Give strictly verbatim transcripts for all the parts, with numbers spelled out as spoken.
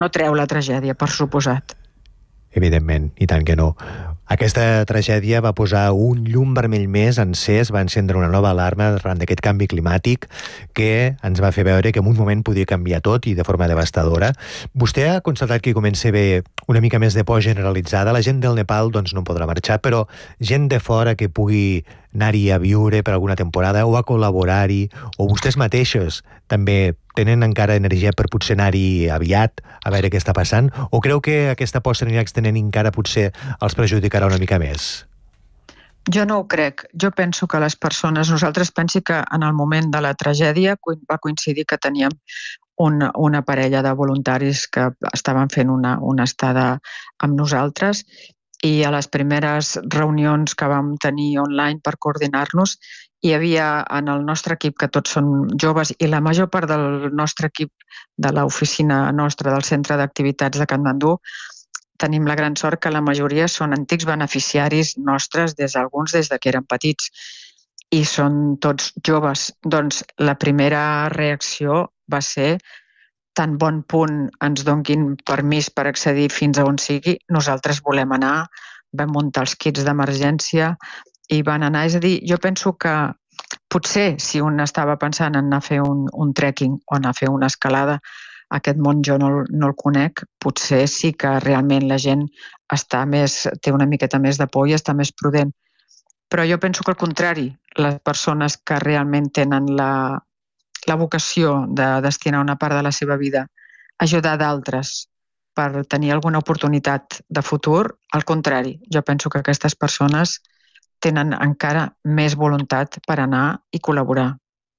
no treu la tragèdia, per suposat. Evidentment, i tant que no. Aquesta tragèdia va posar un llum vermell més encès, va encendre una nova alarma arran d'aquest canvi climàtic que ens va fer veure que en un moment podia canviar tot i de forma devastadora. Vostè ha constatat que comença a haver una mica més de por generalitzada. La gent del Nepal doncs, no podrà marxar, però gent de fora que pugui anar-hi a viure per alguna temporada o a col·laborar-hi, o vostès mateixos també tenen encara energia per potser anar-hi aviat a veure què està passant, o creu que aquesta por s'anirà extenent encara potser els perjudicarà una mica més? Jo no ho crec. Jo penso que les persones, nosaltres pensi que en el moment de la tragèdia va coincidir que teníem una, una parella de voluntaris que estaven fent una, una estada amb nosaltres, i a les primeres reunions que vam tenir online per coordinar-nos hi havia en el nostre equip, que tots són joves, i la major part del nostre equip de l'oficina nostra del centre d'activitats de Katmandú, tenim la gran sort que la majoria són antics beneficiaris nostres, des d'alguns des de que eren petits, i són tots joves. Doncs la primera reacció va ser: tan bon punt ens donguin permís per accedir fins a on sigui, nosaltres volem anar. Vam muntar els kits d'emergència i van anar. És a dir, jo penso que potser si un estava pensant en anar a fer un, un trekking o anar a fer una escalada, aquest món jo no, no el conec, potser sí que realment la gent està més, té una miqueta més de por i està més prudent. Però jo penso que al contrari, les persones que realment tenen la la vocació de destinar una part de la seva vida a ajudar d'altres per tenir alguna oportunitat de futur, al contrari, jo penso que aquestes persones tenen encara més voluntat per anar i col·laborar.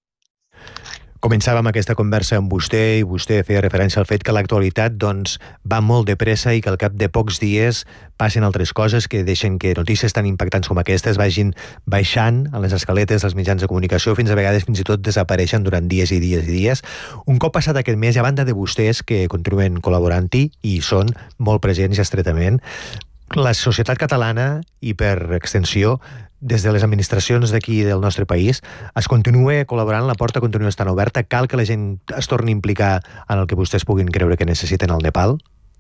Començàvem aquesta conversa amb vostè i vostè feia referència al fet que l'actualitat doncs, va molt de pressa i que al cap de pocs dies passen altres coses que deixen que notícies tan impactants com aquestes vagin baixant a les escaletes dels mitjans de comunicació, fins a vegades fins i tot desapareixen durant dies i dies i dies. Un cop passat aquest mes, a banda de vostès que continuen col·laborant-hi i són molt presents i estretament, la societat catalana i per extensió des de les administracions d'aquí del nostre país es continua col·laborant, la porta continua estant oberta, cal que la gent es torni a implicar en el que vostès puguin creure que necessiten al Nepal?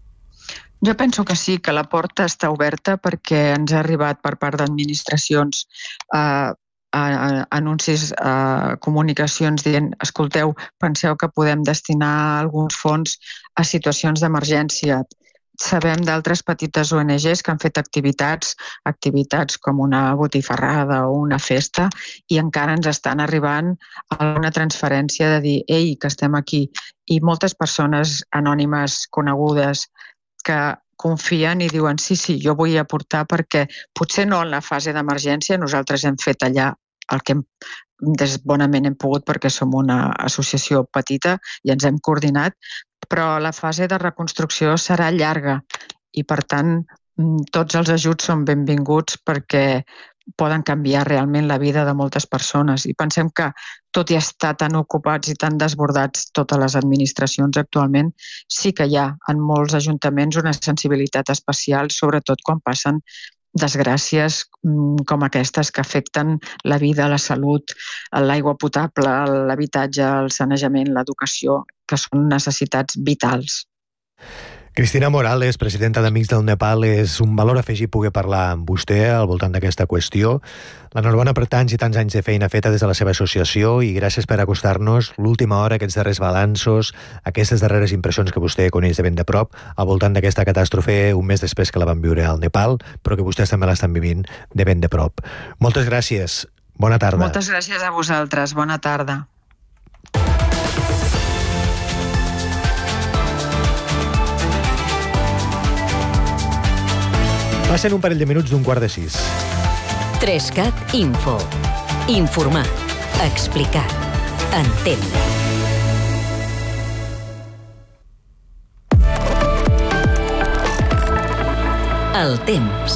Jo penso que sí, que la porta està oberta perquè ens ha arribat per part d'administracions eh, anuncis, eh, comunicacions dient: escolteu, penseu que podem destinar alguns fons a situacions d'emergència. Sabem d'altres petites O N Ges que han fet activitats, activitats com una botifarrada o una festa, i encara ens estan arribant alguna transferència de dir: ei, que estem aquí. I moltes persones anònimes conegudes que confien i diuen: sí, sí, jo vull aportar, perquè potser no en la fase d'emergència, nosaltres hem fet allà el que hem, des bonament hem pogut perquè som una associació petita i ens hem coordinat, però la fase de reconstrucció serà llarga i, per tant, tots els ajuts són benvinguts perquè poden canviar realment la vida de moltes persones. I pensem que, tot i estar tan ocupats i tan desbordats totes les administracions actualment, sí que hi ha en molts ajuntaments una sensibilitat especial, sobretot quan passen desgràcies com aquestes que afecten la vida, la salut, l'aigua potable, l'habitatge, el sanejament, l'educació, que són necessitats vitals. Cristina Morales, presidenta d'Amics del Nepal, és un valor afegit poder parlar amb vostè al voltant d'aquesta qüestió. L'enhorabona per tants i tants anys de feina feta des de la seva associació, i gràcies per acostar-nos l'última hora, aquests darrers balanços, aquestes darreres impressions que vostè coneix de ben de prop al voltant d'aquesta catàstrofe un mes després que la van viure al Nepal, però que vostès també l'estan vivint de ben de prop. Moltes gràcies. Bona tarda. Moltes gràcies a vosaltres. Bona tarda. Passen un parell de minuts d'un quart de sis. Trescat Info. Informar. Explicar. Entendre. El temps.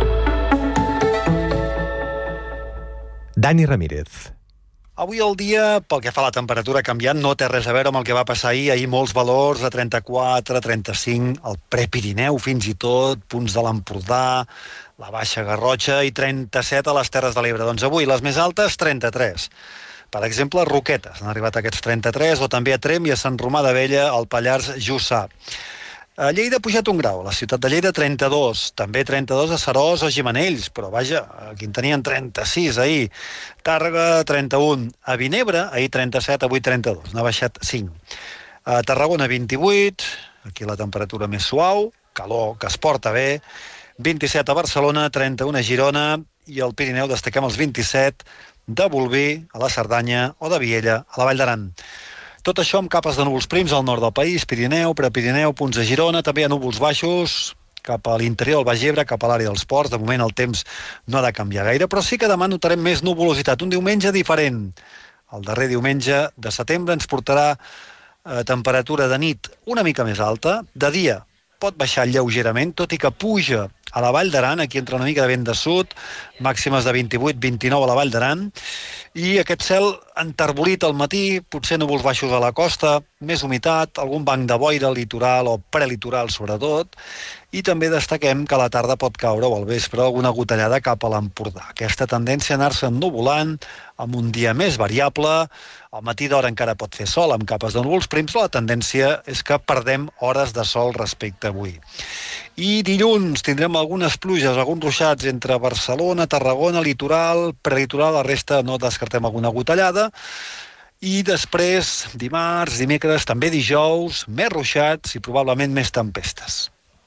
Dani Ramírez. Avui el dia, pel que fa a la temperatura canviant, no té res a veure amb el que va passar ahir. Ahir molts valors de trenta-quatre, trenta-cinc, el Prepirineu fins i tot, punts de l'Empordà, la Baixa Garrotxa i trenta-set a les Terres de l'Ebre. Doncs avui les més altes, trenta-tres. Per exemple, a Roquetes han arribat aquests trenta-tres, o també a Tremp i a Sant Romà d'Abella, al Pallars Jussà. A Lleida ha pujat un grau, la ciutat de Lleida trenta-dos, també trenta-dos a Seròs o Gimenells, però vaja, aquí en tenien trenta-sis ahir. Tàrrega trenta-un, a Vinebre ahir trenta-set, avui trenta-dos, n'ha baixat cinc. A Tarragona vint-i-vuit, aquí la temperatura més suau, calor que es porta bé, vint-i-set a Barcelona, trenta-un a Girona i al Pirineu destaquem els vint-i-set de Bolví, a la Cerdanya o de Viella, a la Vall d'Aran. Tot això amb capes de núvols prims al nord del país, Pirineu, Prepirineu, punts de Girona, també hi ha núvols baixos cap a l'interior del Baix Ebre, cap a l'àrea dels ports. De moment el temps no ha de canviar gaire, però sí que demà notarem més nuvolositat. Un diumenge diferent. El darrer diumenge de setembre ens portarà eh, temperatura de nit una mica més alta, de dia pot baixar lleugerament, tot i que puja a la Vall d'Aran, aquí entra una mica de vent de sud, màximes de vint-i-vuit vint-i-nou a la Vall d'Aran, i aquest cel enterbolit al matí, potser núvols baixos a la costa, més humitat, algun banc de boira litoral o prelitoral sobretot, i també destaquem que a la tarda pot caure o al vespre alguna gotellada cap a l'Empordà. Aquesta tendència a anar-se ennuvolant amb un dia més variable, al matí d'hora encara pot fer sol amb capes de núvols prims, però la tendència és que perdem hores de sol respecte a avui. I dilluns tindrem algunes pluges, alguns ruixats entre Barcelona, Tarragona, litoral, prelitoral, la resta no descartem alguna gotellada. I després, dimarts, dimecres, també dijous, més ruixats i probablement més tempestes.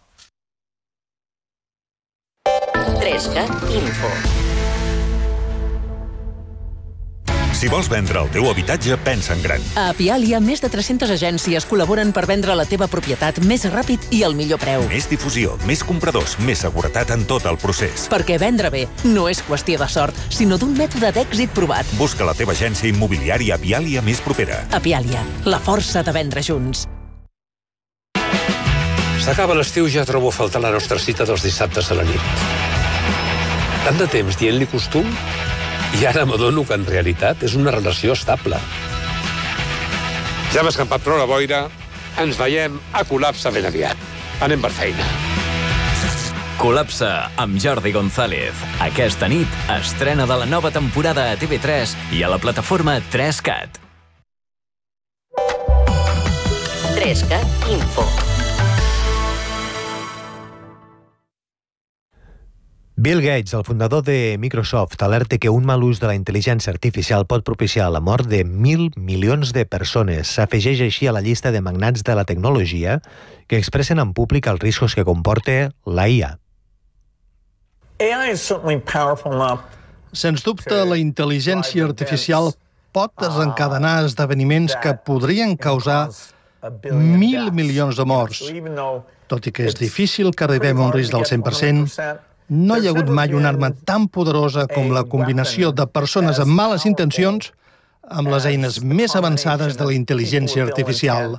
trescat Info. Si vols vendre el teu habitatge, pensa en gran. A Apialia, més de tres-centes agències col·laboren per vendre la teva propietat més ràpid i al millor preu. Més difusió, més compradors, més seguretat en tot el procés. Perquè vendre bé no és qüestió de sort, sinó d'un mètode d'èxit provat. Busca la teva agència immobiliària Apialia més propera. Apialia, la força de vendre junts. S'acaba l'estiu, ja trobo a faltar la nostra cita dels dissabtes a la nit. Tant de temps dient-li costum, i ara m'adono que en realitat és una relació estable. Ja hem escampat prou la boira, ens veiem a Col·lapse ben aviat. Anem per feina. Col·lapse amb Jordi González. Aquesta nit estrena de la nova temporada a T V tres i a la plataforma tres cat. trescat Info. Bill Gates, el fundador de Microsoft, alerta que un mal ús de la intel·ligència artificial pot propiciar la mort de mil milions de persones. S'afegeix així a la llista de magnats de la tecnologia que expressen en públic els riscos que comporta la I A. Sens dubte, la intel·ligència artificial pot desencadenar esdeveniments que podrien causar mil milions de morts. Tot i que és difícil que arribem a un risc del cent per cent, no hi ha hagut mai una arma tan poderosa com la combinació de persones amb males intencions amb les eines més avançades de la intel·ligència artificial.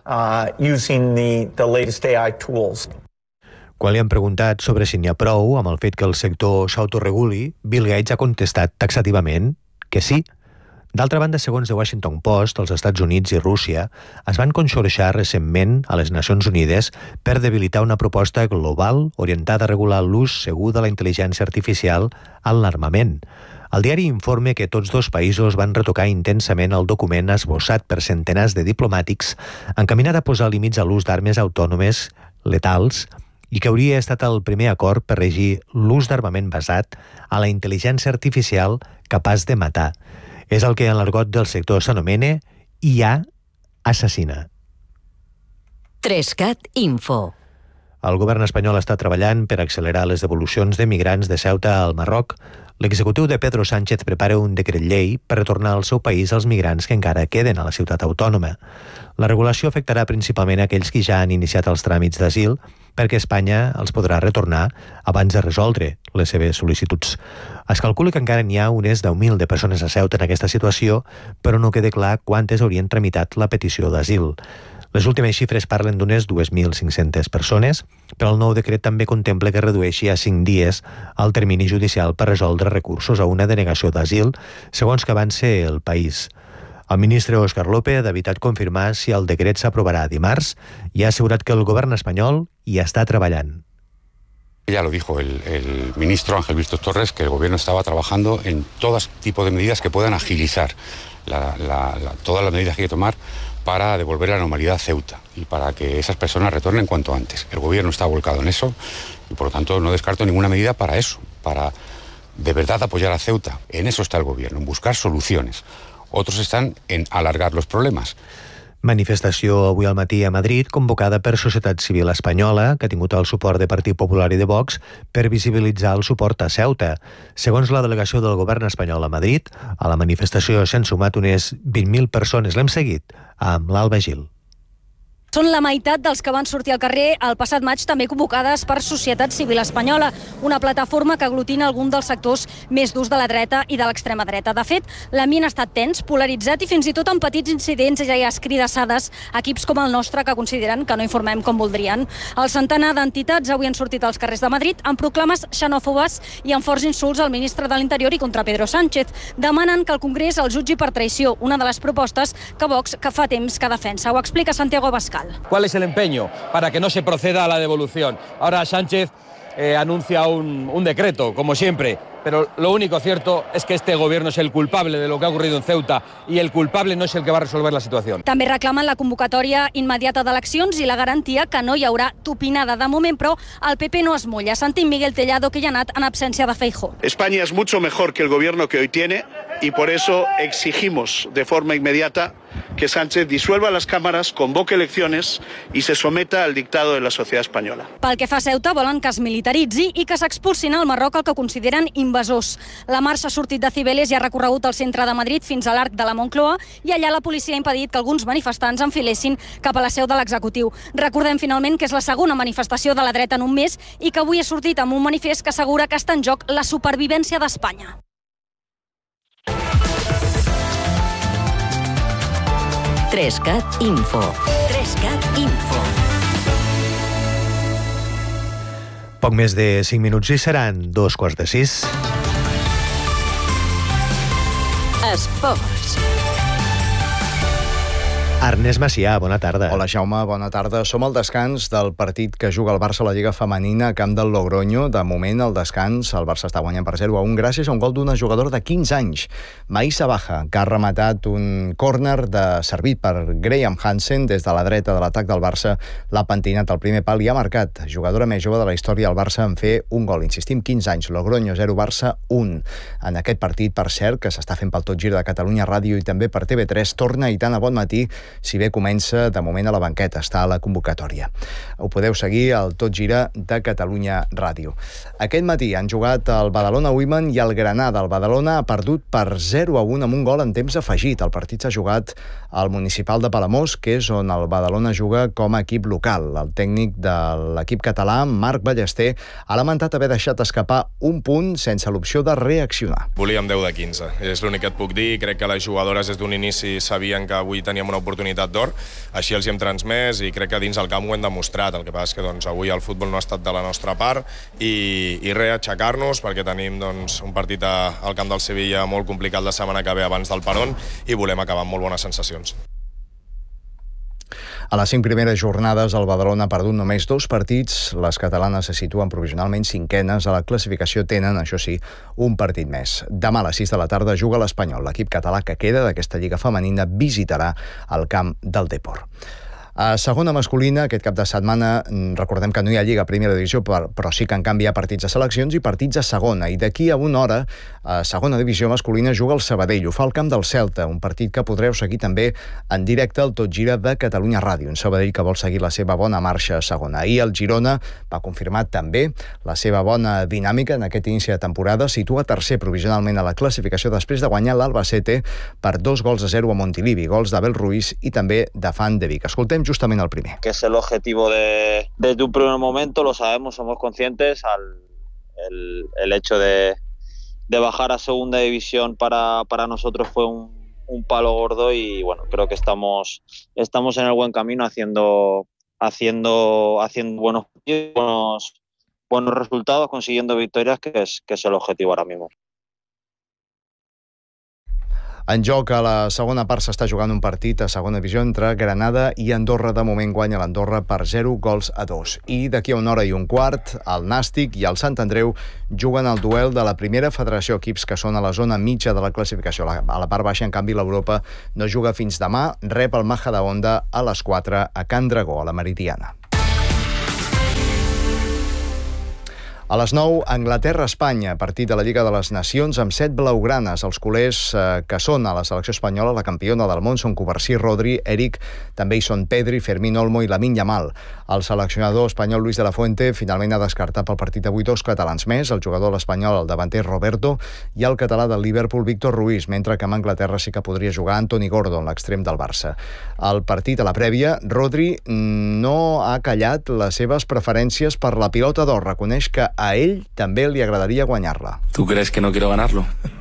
Quan li han preguntat sobre si n'hi ha prou amb el fet que el sector s'autoreguli, Bill Gates ha contestat taxativament que sí. D'altra banda, segons The Washington Post, els Estats Units i Rússia es van conxorxar recentment a les Nacions Unides per debilitar una proposta global orientada a regular l'ús segur de la intel·ligència artificial en l'armament. El diari informa que tots dos països van retocar intensament el document esbossat per centenars de diplomàtics encaminat a posar límits a l'ús d'armes autònomes letals i que hauria estat el primer acord per regir l'ús d'armament basat a la intel·ligència artificial capaç de matar. És el que en l'argot del sector s'anomena I A assassina. trescat Info. El govern espanyol està treballant per accelerar les devolucions de migrants de Ceuta al Marroc. L'executiu de Pedro Sánchez prepara un decret llei per retornar al seu país els migrants que encara queden a la ciutat autònoma. La regulació afectarà principalment aquells que ja han iniciat els tràmits d'asil, perquè Espanya els podrà retornar abans de resoldre les seves sol·licituds. Es calcula que encara n'hi ha unes deu mil de persones a Ceuta en aquesta situació, però no queda clar quantes haurien tramitat la petició d'asil. Les últimes xifres parlen d'unes dues mil cinc-centes persones, però el nou decret també contempla que redueixi a cinc dies el termini judicial per resoldre recursos a una denegació d'asil, segons que avança el país. El ministre Óscar López ha evitat confirmar si el decret s'aprovarà dimarts i ha assegurat que el govern espanyol hi està treballant. Ya lo dijo el, el ministro Ángel Víctor Torres, que el gobierno estaba trabajando en todo tipo de medidas que puedan agilizar la, la, la, todas las medidas que hay que tomar para devolver la normalidad a Ceuta y para que esas personas retornen cuanto antes. El gobierno está volcado en eso y por lo tanto no descarto ninguna medida para eso, para de verdad apoyar a Ceuta. En eso está el gobierno, en buscar soluciones. Otros están en alargar los problemas. Manifestació avui al matí a Madrid convocada per Societat Civil Espanyola, que ha tingut el suport de Partit Popular i de Vox, per visibilitzar el suport a Ceuta. Segons la delegació del govern espanyol a Madrid, a la manifestació s'han sumat unes vint mil persones. L'hem seguit amb l'Alba Gil. Són la meitat dels que van sortir al carrer el passat maig, també convocades per Societat Civil Espanyola, una plataforma que aglutina algun dels sectors més durs de la dreta i de l'extrema dreta. De fet, l'ambient ha estat tens, polaritzat i fins i tot amb petits incidents i escridassades a equips com el nostre que consideren que no informem com voldrien. El centenar d'entitats avui han sortit als carrers de Madrid amb proclames xenòfobes i amb forts insults al ministre de l'Interior i contra Pedro Sánchez. Demanen que el Congrés el jutgi per traïció, una de les propostes que Vox que fa temps que defensa. Ho explica Santiago Abascal. ¿Cuál es el empeño para que no se proceda a la devolución? Ahora Sánchez eh, anuncia un, un decreto, como siempre, pero lo único cierto es que este gobierno es el culpable de lo que ha ocurrido en Ceuta y el culpable no es el que va a resolver la situación. També reclamen la convocatòria immediata d'eleccions i la garantia que no hi haurà tupinada. De moment, però, el P P no es mulla. Sentim Miguel Tellado, que hi ha anat en absència de Feijóo. España es mucho mejor que el gobierno que hoy tiene y por eso exigimos de forma inmediata que Sánchez disuelva las cámaras, convoque elecciones y se someta al dictado de la sociedad española. Pel que fa a Ceuta, volen que es militaritzi i que s'expulsin al Marroc el que consideren invasors. La marxa ha sortit de Cibeles i ha recorregut el centre de Madrid fins a l'Arc de la Moncloa i allà la policia ha impedit que alguns manifestants enfilessin cap a la seu de l'executiu. Recordem finalment que és la segona manifestació de la dreta en un mes i que avui ha sortit amb un manifest que assegura que està en joc la supervivència d'Espanya. Trescat Info. Trescat Info. Poc més de cinc minuts i seran dos quarts de sis. Esports. Ernest Macià, bona tarda. Hola, Jaume, bona tarda. Som al descans del partit que juga el Barça a la Lliga Femenina a camp del Logroño. De moment, al descans, el Barça està guanyant per zero a un gràcies a un gol d'una jugadora de quinze anys, Maïssa Baja, que ha rematat un córner de servit per Graham Hansen des de la dreta de l'atac del Barça. L'ha pentinat al primer pal i ha marcat. Jugadora més jove de la història del Barça en fer un gol. Insistim, quinze anys. Logroño zero, Barça un. En aquest partit, per cert, que s'està fent pel Tot Gira de Catalunya Ràdio i també per T V tres, torna Aitana Bonmatí, si bé comença de moment a la banqueta, està a la convocatòria. Ho podeu seguir al Tot Gira de Catalunya Ràdio. Aquest matí han jugat el Badalona Women i el Granada. El Badalona ha perdut per zero a un amb un gol en temps afegit. El partit s'ha jugat al Municipal de Palamós, que és on el Badalona juga com a equip local. El tècnic de l'equip català, Marc Ballester, ha lamentat haver deixat escapar un punt sense l'opció de reaccionar. Volíem deu de quinze, és l'únic que et puc dir. Crec que les jugadores des d'un inici sabien que avui teníem una oportunitat d'or, així els hi hem transmès i crec que dins el camp ho hem demostrat. El que passa és que doncs, avui el futbol no ha estat de la nostra part i, i reaixecar-nos perquè tenim doncs, un partit a, al camp del Sevilla molt complicat la setmana que ve abans del Peron i volem acabar amb molt bones sensacions. A les cinc primeres jornades, el Badalona ha perdut només dos partits. Les catalanes se situen provisionalment cinquenes. A la classificació tenen, això sí, un partit més. Demà a les sis de la tarda juga l'Espanyol. L'equip català que queda d'aquesta lliga femenina visitarà el camp del Depor. A segona masculina, aquest cap de setmana, recordem que no hi ha Lliga a primera divisió, però sí que en canvi hi ha partits de seleccions i partits a segona. I d'aquí a una hora, a segona divisió masculina, juga el Sabadell. Ho fa al camp del Celta, un partit que podreu seguir també en directe al Tot Gira de Catalunya Ràdio. Un Sabadell que vol seguir la seva bona marxa a segona. Ahir el Girona va confirmar també la seva bona dinàmica en aquest inici de temporada. Situa tercer provisionalment a la classificació després de guanyar l'Albacete per dos gols a zero a Montilivi, gols d'Abel Ruiz i també de Fan de Vic. Escoltem justament el primer. Que es el objetivo de, desde un primer momento, lo sabemos, somos conscientes, al, el, el hecho de, de bajar a segunda división para, para nosotros fue un, un palo gordo y bueno, creo que estamos, estamos en el buen camino haciendo, haciendo, haciendo buenos, buenos, buenos resultados, consiguiendo victorias, que es, que es el objetivo ahora mismo. En joc, a la segona part s'està jugant un partit a segona divisió entre Granada i Andorra. De moment guanya l'Andorra per zero gols a dos. I d'aquí a una hora i un quart, el Nàstic i el Sant Andreu juguen el duel de la primera federació, equips que són a la zona mitja de la classificació. A la part baixa, en canvi, l'Europa no juga fins demà. Rep el Majadahonda a les quatre a Can Dragó, a la Meridiana. A les nou, Anglaterra-Espanya, partit de la Lliga de les Nacions amb set blaugranes. Els culers eh, que són a la selecció espanyola, la campiona del món, són Covarsí, Rodri, Eric, també hi són Pedri, Fermín Olmo i Lamine Yamal. El seleccionador espanyol Luis de la Fuente finalment ha descartat pel partit d'avui dos catalans més, el jugador l'espanyol, el davanter Roberto, i el català del Liverpool, Víctor Ruiz, mentre que amb Anglaterra sí que podria jugar Anthony Gordon, l'extrem del Barça. Al partit, a la prèvia, Rodri no ha callat les seves preferències per la pilota d'or. Reconeix que a ell també li agradaria guanyar-la. ¿Tú crees que no quiero ganarlo?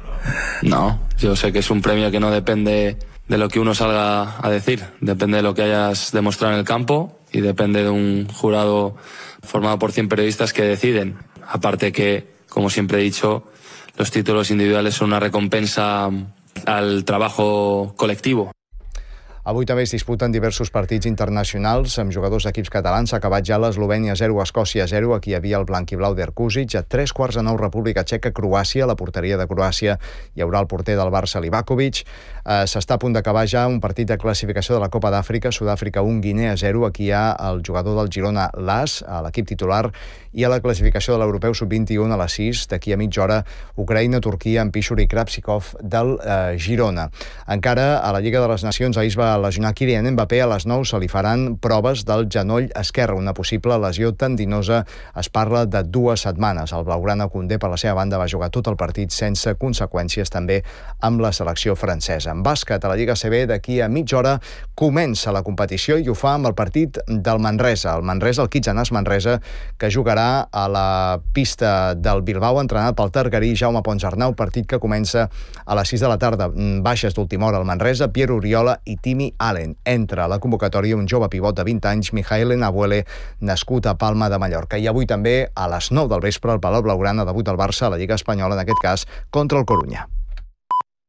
No, yo sé que es un premio que no depende de lo que uno salga a decir, depende de lo que hayas demostrado en el campo y depende de un jurado formado por cien periodistas que deciden. Aparte que, como siempre he dicho, los títulos individuales son una recompensa al trabajo colectivo. Avui també es disputen diversos partits internacionals amb jugadors d'equips catalans. S'ha acabat ja l'Eslovènia zero, Escòcia zero. Aquí hi havia el blanquiblau d'Erkusic. A tres quarts de nou, República Txeca, Croàcia. La porteria de Croàcia hi haurà el porter del Barça, Livakovic. Eh, S'està a punt d'acabar ja un partit de classificació de la Copa d'Àfrica. Sud-àfrica un, Guinea zero. Aquí hi ha el jugador del Girona, Las, a l'equip titular. I a la classificació de l'Europeu sub vint i u a les sis, d'aquí a mitja hora, Ucraïna-Turquia amb Pishur i Krapsikov del eh, Girona. Encara a la Lliga de les Nacions, ahir es va lesionar Kylian Mbappé. A les nou se li faran proves del genoll esquerre, una possible lesió tendinosa. Es parla de dues setmanes. El blaugrana Koundé, per la seva banda, va jugar tot el partit sense conseqüències, també amb la selecció francesa. En bàsquet, a la Lliga A C B, d'aquí a mitja hora comença la competició i ho fa amb el partit del Manresa. El Manresa, el Kitsanàs Manresa, que jugarà a la pista del Bilbao, entrenat pel targarí Jaume Ponsarnau, partit que comença a les sis de la tarda. Baixes d'última hora al Manresa, Pierre Oriola i Timi Allen. Entra a la convocatòria un jove pivot de vint anys, Mijael Nahuele, nascut a Palma de Mallorca. I avui també a les nou del vespre al Palau Blaugrana, debut del Barça a la Lliga Espanyola, en aquest cas contra el Corunya.